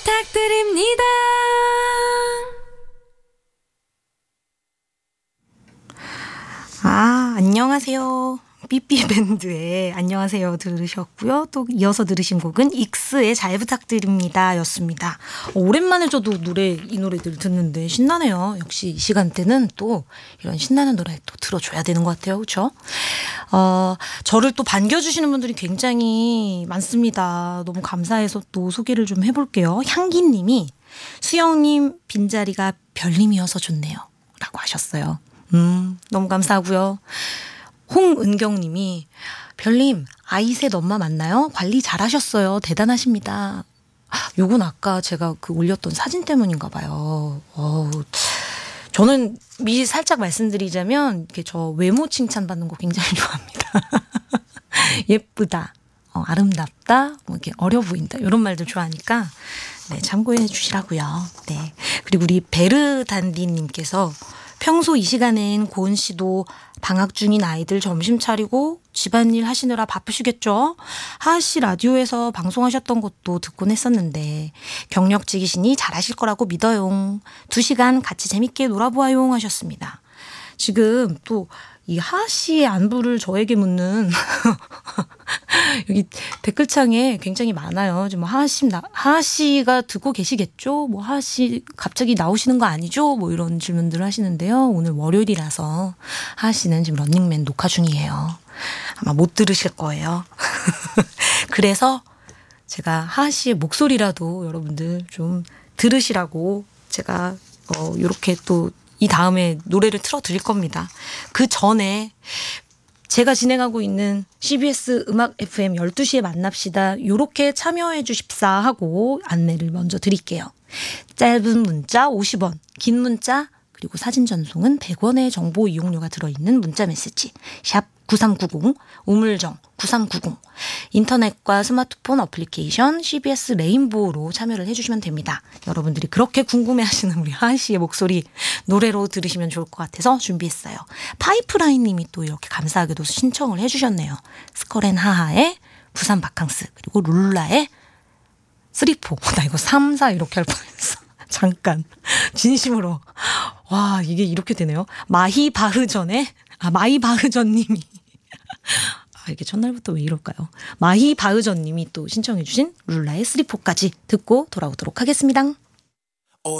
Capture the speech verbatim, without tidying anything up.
부탁드립니다. 아, 안녕하세요. 삐삐밴드의 안녕하세요 들으셨고요. 또 이어서 들으신 곡은 익스의 잘 부탁드립니다 였습니다. 어, 오랜만에 저도 노래 이 노래들 듣는데 신나네요. 역시 이 시간대는 또 이런 신나는 노래 또 들어줘야 되는 것 같아요. 그렇죠? 어, 저를 또 반겨주시는 분들이 굉장히 많습니다. 너무 감사해서 또 소개를 좀 해볼게요. 향기님이 수영님 빈자리가 별님이어서 좋네요 라고 하셨어요. 음, 너무 감사하고요. 홍은경님이 별님 아이셋 엄마 맞나요? 관리 잘하셨어요. 대단하십니다. 요건 아까 제가 그 올렸던 사진 때문인가 봐요. 어우, 저는 미리 살짝 말씀드리자면 이렇게 저 외모 칭찬받는 거 굉장히 좋아합니다. 예쁘다, 어, 아름답다, 뭐 이렇게 어려 보인다 이런 말들 좋아하니까 네, 참고해 주시라고요. 네. 그리고 우리 베르단디님께서 평소 이 시간엔 고은 씨도 방학 중인 아이들 점심 차리고 집안일 하시느라 바쁘시겠죠? 하하 씨 라디오에서 방송하셨던 것도 듣곤 했었는데 경력직이시니 잘하실 거라고 믿어요. 두 시간 같이 재밌게 놀아보아요 하셨습니다. 지금 또 이 하하 씨의 안부를 저에게 묻는 여기 댓글창에 굉장히 많아요. 뭐 하하 씨, 하하 씨가 듣고 계시겠죠? 뭐 하하 씨 갑자기 나오시는 거 아니죠? 뭐 이런 질문들을 하시는데요. 오늘 월요일이라서 하하 씨는 지금 런닝맨 녹화 중이에요. 아마 못 들으실 거예요. 그래서 제가 하하 씨의 목소리라도 여러분들 좀 들으시라고 제가 어, 이렇게 또 이 다음에 노래를 틀어드릴 겁니다. 그 전에 제가 진행하고 있는 씨비에스 음악 에프엠 열두 시에 만납시다. 요렇게 참여해 주십사 하고 안내를 먼저 드릴게요. 짧은 문자 오십 원, 긴 문자 그리고 사진 전송은 백 원의 정보 이용료가 들어있는 문자 메시지 샵 구삼구공, 우물정 구삼구공, 인터넷과 스마트폰 어플리케이션 씨비에스 레인보우로 참여를 해주시면 됩니다. 여러분들이 그렇게 궁금해하시는 우리 하하 씨의 목소리 노래로 들으시면 좋을 것 같아서 준비했어요. 파이프라인 님이 또 이렇게 감사하게도 신청을 해주셨네요. 스컬앤 하하의 부산 바캉스 그리고 룰라의 쓰리포. 나 이거 삼, 사 이렇게 할 뻔했어. 잠깐 진심으로 와 이게 이렇게 되네요. 마히바흐전의 아 마히바흐전님이 아, 이게 첫날부터 왜 이럴까요? 마히바흐전님이 또 신청해 주신 룰라의 쓰리포까지 듣고 돌아오도록 하겠습니다.